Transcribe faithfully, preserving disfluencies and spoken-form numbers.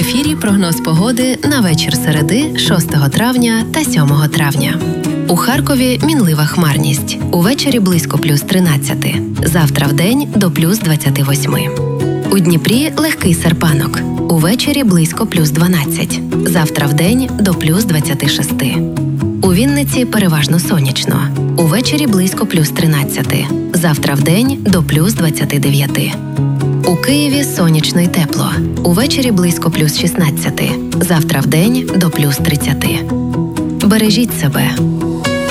ефірі прогноз погоди на вечір середи, шостого травня та сьомого травня. У Харкові мінлива хмарність. Увечері близько плюс тринадцять. Завтра вдень до плюс двадцять вісім. У Дніпрі легкий серпанок. Увечері близько плюс дванадцять. Завтра вдень до плюс двадцять шість. У Вінниці переважно сонячно. Увечері близько плюс тринадцять. Завтра вдень до плюс двадцять дев'ять. У Києві сонячно й тепло. Увечері близько плюс шістнадцять. Завтра вдень до плюс тридцять. Бережіть себе.